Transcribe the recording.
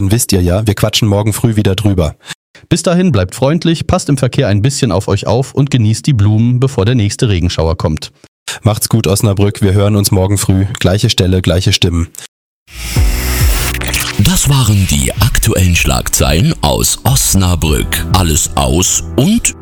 wisst ihr ja, wir quatschen morgen früh wieder drüber. Bis dahin bleibt freundlich, passt im Verkehr ein bisschen auf euch auf und genießt die Blumen, bevor der nächste Regenschauer kommt. Macht's gut, Osnabrück, wir hören uns morgen früh. Gleiche Stelle, gleiche Stimmen. Das waren die aktuellen Schlagzeilen aus Osnabrück. Alles aus und